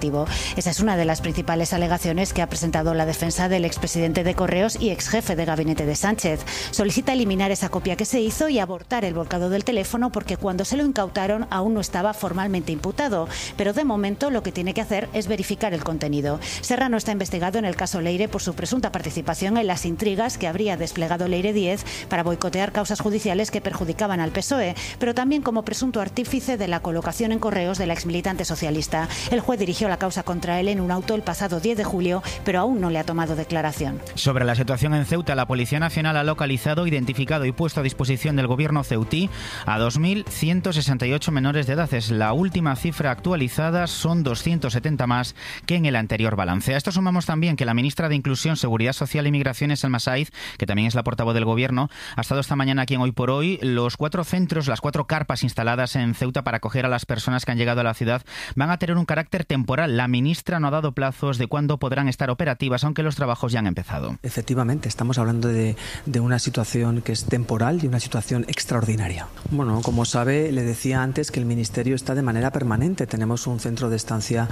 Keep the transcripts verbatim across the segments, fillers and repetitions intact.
Esa es una de las principales alegaciones que ha presentado la defensa del expresidente de Correos y exjefe de gabinete de Sánchez. Solicita eliminar esa copia que se hizo y abortar el volcado del teléfono porque cuando se lo incautaron aún no estaba formalmente imputado, pero de momento lo que tiene que hacer es verificar el contenido. Serrano está investigado en el caso Leire por su presunta participación en las intrigas que habría desplegado Leire Díez para boicotear causas judiciales que perjudicaban al P S O E, pero también como presunto artífice de la colocación en Correos de la exmilitante socialista. El juez dirigió la causa contra él en un auto el pasado diez de julio, pero aún no le ha tomado declaración. Sobre la situación en Ceuta, la Policía Nacional ha localizado, identificado y puesto a disposición del gobierno ceutí a dos mil ciento sesenta y ocho menores de edad. Es la última cifra actualizada, son doscientos setenta más que en el anterior balance. A esto sumamos también que la ministra de Inclusión, Seguridad Social y Migraciones, Salma Said, que también es la portavoz del gobierno, ha estado esta mañana aquí en Hoy por Hoy. Los cuatro centros, las cuatro carpas instaladas en Ceuta para acoger a las personas que han llegado a la ciudad van a tener un carácter temporal. La ministra no ha dado plazos de cuándo podrán estar operativas, aunque los trabajos ya han empezado. Efectivamente, estamos hablando de, de una situación que es temporal y una situación extraordinaria. Bueno, como sabe, le decía antes que el Ministerio está de manera permanente. Tenemos un centro de estancia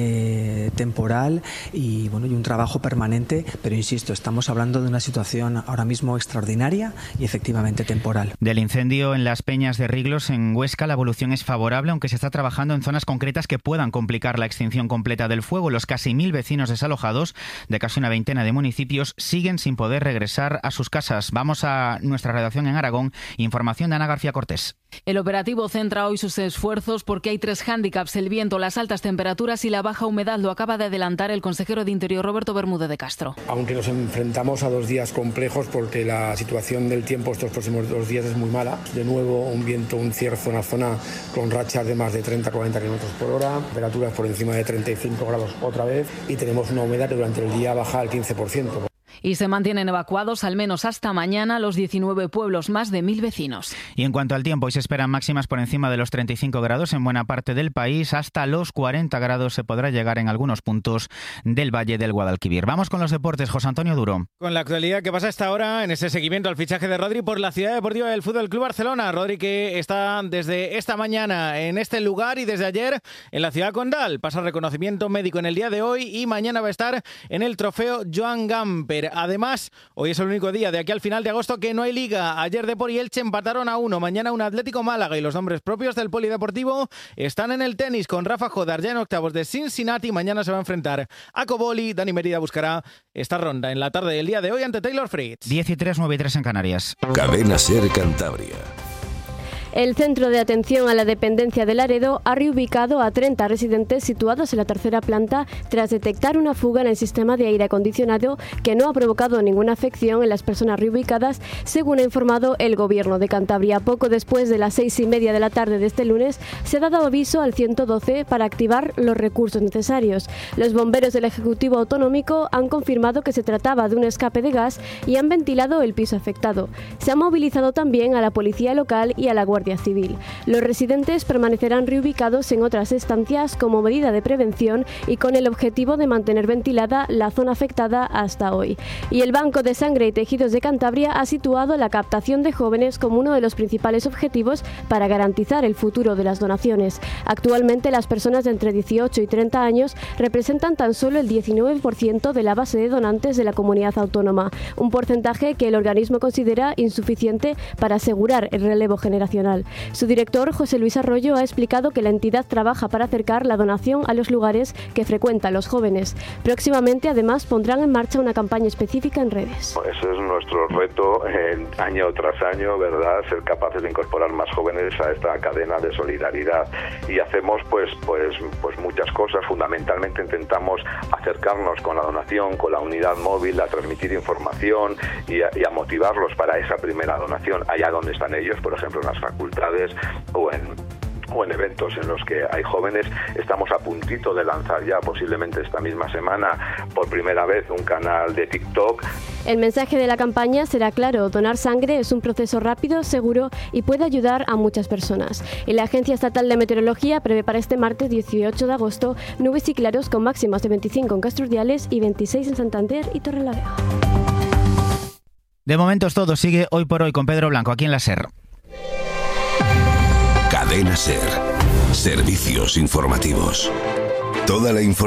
eh, temporal y, bueno, y un trabajo permanente, pero insisto, estamos hablando de una situación ahora mismo extraordinaria y efectivamente temporal. Del incendio en las Peñas de Riglos, en Huesca, la evolución es favorable, aunque se está trabajando en zonas concretas que puedan complicar la extinción completa del fuego. Los casi mil vecinos desalojados de casi una veintena de municipios siguen sin poder regresar a sus casas. Vamos a nuestra redacción en Aragón. Información de Ana García Cortés. El operativo centra hoy sus esfuerzos porque hay tres hándicaps: el viento, las altas temperaturas y la baja humedad. Lo acaba de adelantar el consejero de Interior, Roberto Bermúdez de Castro. Aunque nos enfrentamos a dos días complejos porque la situación del tiempo estos próximos dos días es muy mala. De nuevo, un viento, un cierzo en la zona con rachas de más de treinta a cuarenta kilómetros por hora, temperaturas por encima de treinta y cinco grados otra vez, y tenemos una humedad que durante el día baja al quince por ciento. Y se mantienen evacuados al menos hasta mañana los diecinueve pueblos, más de mil vecinos. Y en cuanto al tiempo, hoy se esperan máximas por encima de los treinta y cinco grados en buena parte del país. Hasta los cuarenta grados se podrá llegar en algunos puntos del Valle del Guadalquivir. Vamos con los deportes. José Antonio Duro. Con la actualidad que pasa hasta ahora en ese seguimiento al fichaje de Rodri por la Ciudad Deportiva del Fútbol Club Barcelona. Rodri, que está desde esta mañana en este lugar y desde ayer en la ciudad condal. Pasa reconocimiento médico en el día de hoy y mañana va a estar en el trofeo Joan Gamper. Además, hoy es el único día de aquí al final de agosto que no hay liga. Ayer Depor y Elche empataron a uno. Mañana un Atlético Málaga y los nombres propios del polideportivo están en el tenis con Rafa Jodar ya en octavos de Cincinnati. Mañana se va a enfrentar a Coboli. Dani Merida buscará esta ronda en la tarde del día de hoy ante Taylor Fritz. diez y tres, nueve y tres en Canarias. Cadena SER Cantabria. El Centro de Atención a la Dependencia de Laredo ha reubicado a treinta residentes situados en la tercera planta tras detectar una fuga en el sistema de aire acondicionado que no ha provocado ninguna afección en las personas reubicadas, según ha informado el Gobierno de Cantabria. Poco después de las seis y media de la tarde de este lunes, se ha dado aviso al ciento doce para activar los recursos necesarios. Los bomberos del Ejecutivo Autonómico han confirmado que se trataba de un escape de gas y han ventilado el piso afectado. Se ha movilizado también a la Policía Local y a la Guardia Civil. Los residentes permanecerán reubicados en otras estancias como medida de prevención y con el objetivo de mantener ventilada la zona afectada hasta hoy. Y el Banco de Sangre y Tejidos de Cantabria ha situado la captación de jóvenes como uno de los principales objetivos para garantizar el futuro de las donaciones. Actualmente las personas de entre dieciocho y treinta años representan tan solo el diecinueve por ciento de la base de donantes de la comunidad autónoma, un porcentaje que el organismo considera insuficiente para asegurar el relevo generacional. Su director, José Luis Arroyo, ha explicado que la entidad trabaja para acercar la donación a los lugares que frecuentan los jóvenes. Próximamente, además, pondrán en marcha una campaña específica en redes. Ese es nuestro reto eh, año tras año, ¿verdad? Ser capaces de incorporar más jóvenes a esta cadena de solidaridad. Y hacemos pues, pues, pues muchas cosas. Fundamentalmente intentamos acercarnos con la donación, con la unidad móvil, a transmitir información y a, y a motivarlos para esa primera donación, allá donde están ellos, por ejemplo, en las facultades o en o en eventos en los que hay jóvenes. Estamos a puntito de lanzar ya, posiblemente esta misma semana, por primera vez un canal de TikTok. El mensaje de la campaña será claro: donar sangre es un proceso rápido, seguro y puede ayudar a muchas personas. Y la Agencia Estatal de Meteorología prevé para este martes dieciocho de agosto nubes y claros con máximas de veinticinco en Castro Urdiales y veintiséis en Santander y Torrelavega. De momento es todo. Sigue Hoy por Hoy con Pedro Blanco aquí en la SER. Cadena SER. Servicios informativos. Toda la información